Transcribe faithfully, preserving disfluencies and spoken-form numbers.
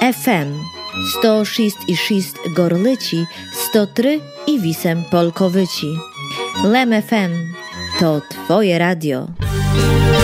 ef em sto šest i šest Gorlici, sto trzy i Wisem Polkowyci. Lem ef em to Twoje radio.